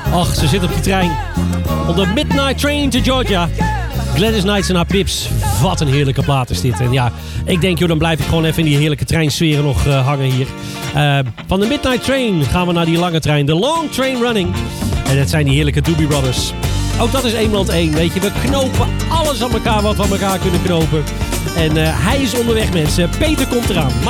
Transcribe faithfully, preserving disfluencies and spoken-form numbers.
Ach, ze zit op die trein. Op de Midnight Train to Georgia. Gladys Knight en haar Pips. Wat een heerlijke plaat is dit. En ja, ik denk, joh, dan blijf ik gewoon even in die heerlijke treinsferen nog uh, hangen hier. Uh, van de Midnight Train gaan we naar die lange trein. De Long Train Running. En het zijn die heerlijke Doobie Brothers. Ook dat is één land één, weet je. We knopen alles aan elkaar wat we aan elkaar kunnen knopen. En uh, hij is onderweg, mensen. Peter komt eraan.